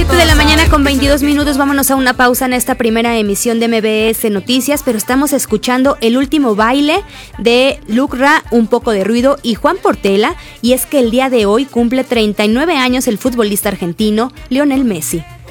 7 de la mañana con 22 minutos, vámonos a una pausa en esta primera emisión de MBS Noticias, pero estamos escuchando El Último Baile de Lucra, Un Poco de Ruido y Juan Portela, y es que el día de hoy cumple 39 años el futbolista argentino Lionel Messi.